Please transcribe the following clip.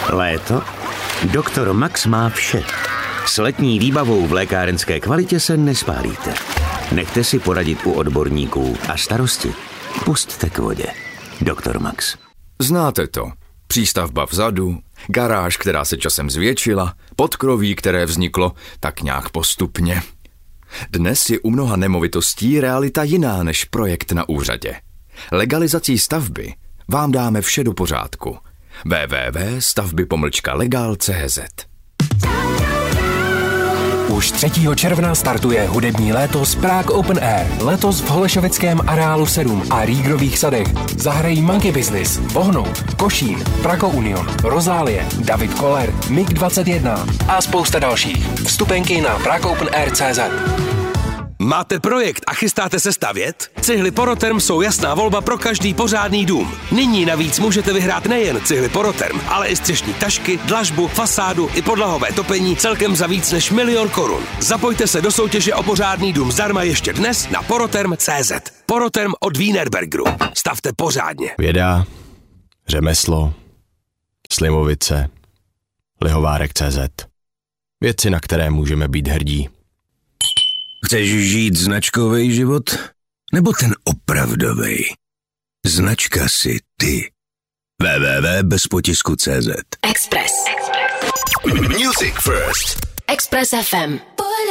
Léto? Doktor Max má vše. S letní výbavou v lékárenské kvalitě se nespálíte. Nechte si poradit u odborníků a starosti pusťte k vodě. Doktor Max. Znáte to. Přístavba vzadu, garáž, která se časem zvětšila, podkroví, které vzniklo tak nějak postupně. Dnes je u mnoha nemovitostí realita jiná než projekt na úřadě. Legalizací stavby vám dáme vše do pořádku. www.stavby-legal.cz. Už 3. června startuje hudební léto z Prague Open Air. Letos v Holešovickém areálu 7 a Rígrových sadech zahrají Monkey Business, Vohnout, Košín, Prago Union, Rozálie, David Koller, MiG-21 a spousta dalších. Vstupenky na pragopenair.cz. Máte projekt a chystáte se stavět? Cihly Poroterm jsou jasná volba pro každý pořádný dům. Nyní navíc můžete vyhrát nejen cihly Poroterm, ale i střešní tašky, dlažbu, fasádu i podlahové topení celkem za víc než 1 000 000 korun. Zapojte se do soutěže o pořádný dům zdarma ještě dnes na poroterm.cz. Poroterm od Wienerbergeru. Stavte pořádně. Věda, řemeslo, Slimovice, Lihovárek.cz. Věci, na které můžeme být hrdí. Chceš žít značkový život? Nebo ten opravdovej? Značka si ty. www.bezpotisku.cz. Express. Music First. Express FM.